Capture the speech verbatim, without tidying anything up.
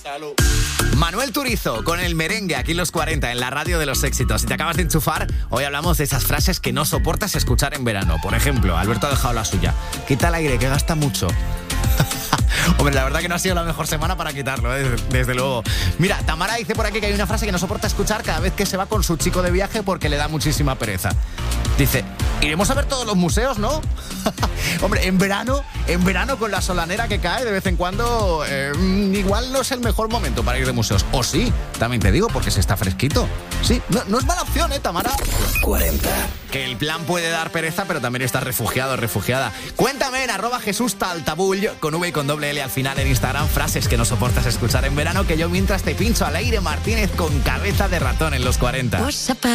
Salud. Manuel Turizo con el merengue aquí en los cuarenta en la radio de los éxitos. Si te acabas de enchufar, hoy hablamos de esas frases que no soportas escuchar en verano. Por ejemplo, Alberto ha dejado la suya. Quita el aire, que gasta mucho. Hombre, la verdad que no ha sido la mejor semana para quitarlo, ¿eh? desde, desde luego. Mira, Tamara dice por aquí que hay una frase que no soporta escuchar cada vez que se va con su chico de viaje porque le da muchísima pereza. Dice, iremos a ver todos los museos, ¿no? Hombre, en verano, en verano con la solanera que cae de vez en cuando, eh, igual no es el mejor momento para ir de museos. O sí, también te digo, porque se está fresquito. Sí, no, no es mala opción, ¿eh, Tamara? cuarenta. Que el plan puede dar pereza, pero también estás refugiado, refugiada. Cuéntame en arroba Jesús Taltabull, con V y con doble L al final en Instagram, frases que no soportas escuchar en verano, que yo mientras te pincho al aire Martínez con cabeza de ratón en los cuarenta.